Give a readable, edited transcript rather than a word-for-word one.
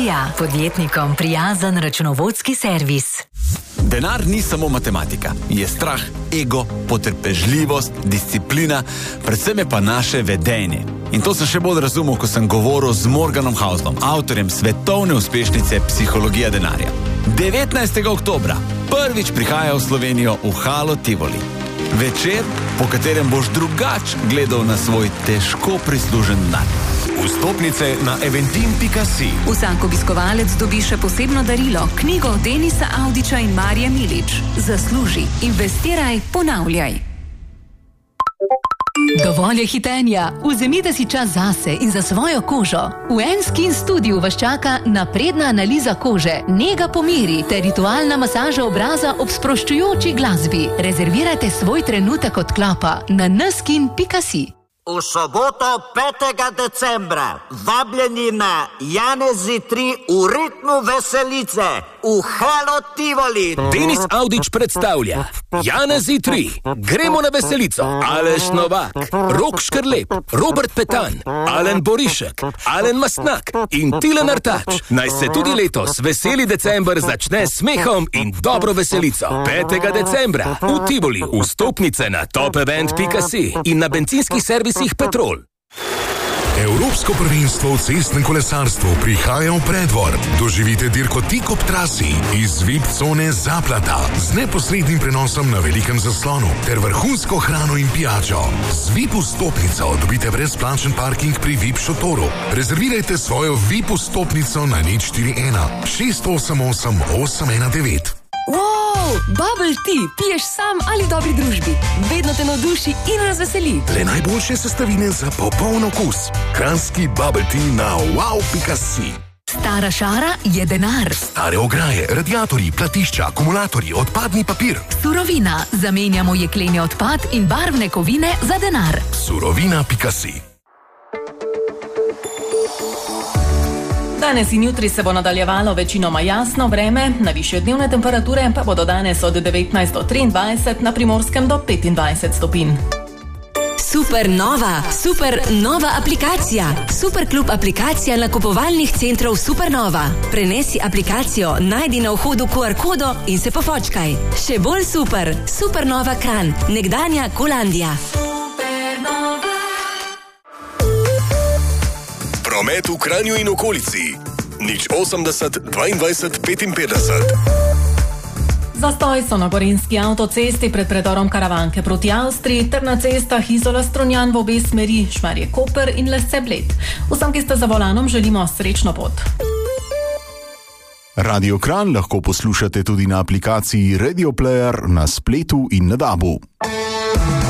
Ilija, podjetnikom prijazen računovodski servis. Denar ni samo matematika. Je strah, ego, potrpežljivost, disciplina, predvsem je pa naše vedenje. In to sem še bolj razumel, ko sem govoril z Morganom Houselom, avtorjem svetovne uspešnice Psihologija denarja. 19. oktobra prvič prihaja v Slovenijo v Halo Tivoli. Večer, po katerem boš drugač gledal na svoj težko prislužen denar. Vstopnice na eventim.si. Vsak obiskovalec dobi še posebno darilo, knjigo Denisa Avdića in Marije Milič. Zasluži, investiraj, ponavljaj. Dovolj je hitenja. Vzemite si čas zase in za svojo kožo. V N-Skin Studiu vas čaka napredna analiza kože, nega po meri ter ritualna masaža obraza ob sproščujoči glasbi. Rezervirajte svoj trenutek odklopa na nskin.si. V soboto 5. decembra vabljeni na Janezi 3 v ritmu veselice v Halo Tivoli. Denis Avdić predstavlja Janezi 3. Gremo na veselico. Aleš Novak, Rok Škrlep, Robert Petan, Alen Borišek, Alen Mastnak in Tilen Artač. Naj se tudi letos veseli december začne s smehom in dobro veselico. 5. decembra v Tivoli. Vstopnice na topevent.si in na bencinskih servisih Petrol. Evropsko prvenstvo v cestnem kolesarstvu prihaja v Preddvor. Doživite dirko tik ob trasi iz VIP cone Zaplata z neposrednim prenosom na velikem zaslonu ter vrhunsko hrano in pijačo. Z VIP vstopnico dobite brezplačen parking pri VIP šotoru. Rezervirajte svojo VIP vstopnico na 041 688 819. Wow, bubble tea, piješ sam ali dobri družbi. Vedno te navduši in razveseli. Le najboljše sestavine za popoln okus. Kranjski bubble tea na wow.si. Stara šara je denar. Stare ograje, radiatorji, platišča, akumulatorji, odpadni papir. Surovina. Zamenjamo jekleni odpad in barvne kovine za denar. Surovina.si. Danes in jutri se bo nadaljevalo večinoma jasno vreme, najvišje dnevne temperature pa bodo danes od 19 do 23, na Primorskem do 25 stopinj. Super nova aplikacija. Superklub aplikacija nakupovalnih centrov Supernova. Prenesi aplikacijo, najdi na vhodu QR kodo in se pofočkaj. Še bolj super. Supernova Kranj, nekdanja Kolandija. Promet v Kranju in okolici. 080 22 55. Zastoj so na gorenjski avtocesti pred predorom Karavanke proti Avstriji ter na cestah Izola-Strunjan v obe smeri, Šmarje-Koper in Lesce-Bled. Vsem, ki ste za volanom, želimo srečno pot. Radio Kranj lahko poslušate tudi na aplikaciji Radio Player, na spletu in na DAB-u.